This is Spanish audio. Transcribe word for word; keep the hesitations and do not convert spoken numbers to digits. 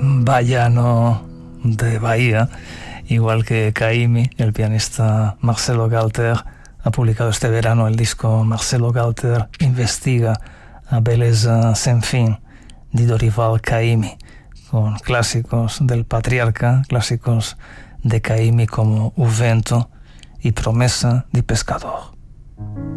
vallano de Bahía, igual que Caymmi, el pianista Marcelo Galter ha publicado este verano el disco Marcelo Galter investiga a Bellezza sen fin di Dorival Caymmi, con clásicos del patriarca, clásicos de Caymmi como O Vento y Promesa di Pescador.